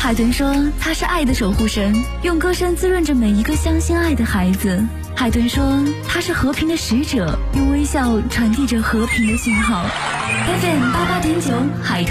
海豚说他是爱的守护神，用歌声滋润着每一个相信爱的孩子。海豚说他是和平的使者，用微笑传递着和平的信号。FM88.9海豚。